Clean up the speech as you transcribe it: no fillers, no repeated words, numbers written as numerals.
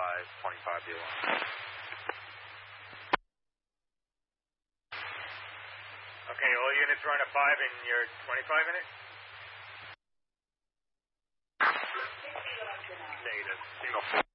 25 to 1. Okay, all units run a 5 and you're 25 in it? Negative. Single.